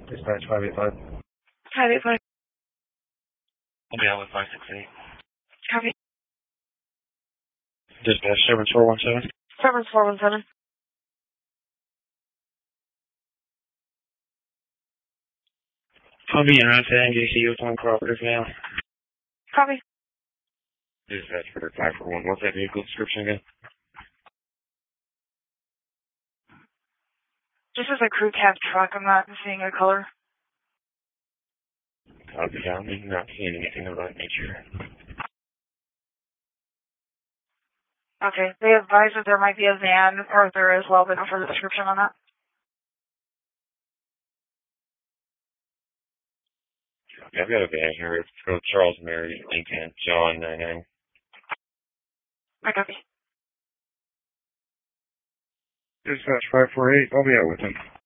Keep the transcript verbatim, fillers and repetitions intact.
Dispatch five eight five. five eight five. I'll be out with five six eight. Copy. Dispatch seven four one seven. seven four one seven. I'll be in around N J C with one cooperative now. Copy. Dispatch for five four one. What's that vehicle description again? This is a crew cab truck. I'm not seeing a color. Copy down. I'm not seeing anything of that nature. Okay. They advise that there might be a van, or if there is, well, but no further description on that. Okay, I've got a van here. It's from Charles Mary, Lincoln, John nine nine. I copy. Dispatch five four eight. I'll be out with him.